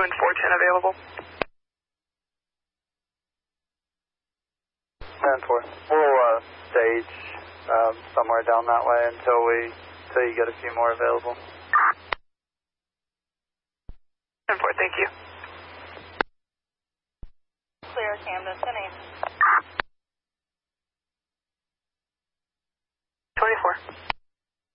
and 410 available. 10-4. We'll stage somewhere down that way until you get a few more available. 10-4, thank you. Clear Camden, 10-8.